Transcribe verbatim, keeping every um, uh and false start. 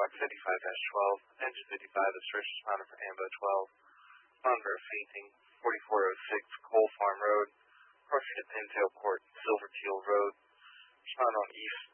block fifty-five dash twelve, engine fifty-five is first responder for AMBO twelve. Responder for fainting, forty-four oh six Cole Farm Road, crossing to Pintail Court, Silver Teal Road. Responder on East